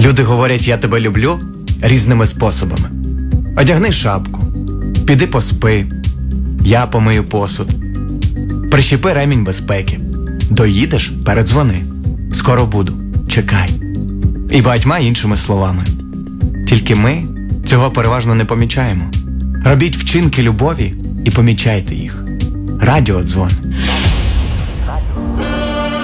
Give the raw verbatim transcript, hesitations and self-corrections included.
Люди говорять «я тебе люблю» різними способами. Одягни шапку, піди поспи, я помию посуд, прищепи ремінь безпеки, доїдеш – передзвони, скоро буду, чекай. І багатьма іншими словами. Тільки ми цього переважно не помічаємо. Робіть вчинки любові і помічайте їх. Радіодзвон.